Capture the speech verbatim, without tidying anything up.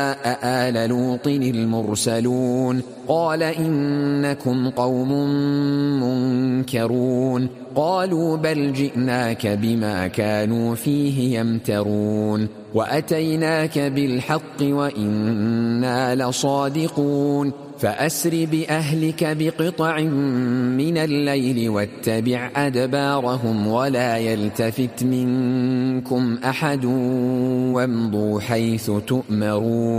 آل لوط المرسلون قال إنكم قوم منكرون قالوا بل جئناك بما كانوا فيه يمترون وأتيناك بالحق وإنا لصادقون فأسر بأهلك بقطع من الليل واتبع أدبارهم ولا يلتفت منكم أحد وامضوا حيث تؤمرون